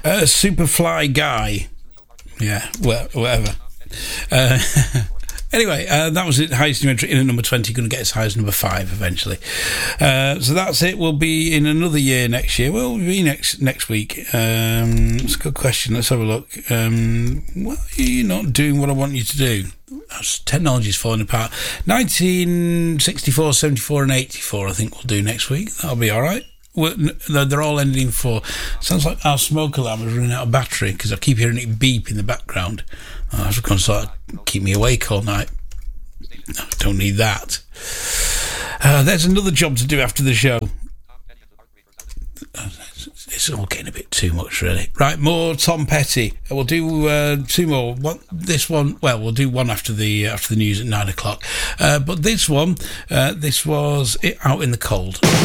Superfly Guy. Yeah, whatever. Anyway, that was it. Highest new entry in at number 20, going to get as high as number 5 eventually. So that's it. We'll be in another year next year. Well, we'll be next week. It's a good question. Let's have a look. Well, you're not doing what I want you to do. Technology's falling apart. 1964, 74 and 84 I think we'll do next week. That'll be all right. They're all ending for... Sounds like our smoke alarm is running out of battery because I keep hearing it beep in the background. That's going to sort of keep me awake all night. I don't need that. There's another job to do after the show. It's all getting a bit too much, really. Right, more Tom Petty. We'll do 2 more. This one, well, we'll do one after the news at 9 o'clock. But this one, this was It Out in the Cold.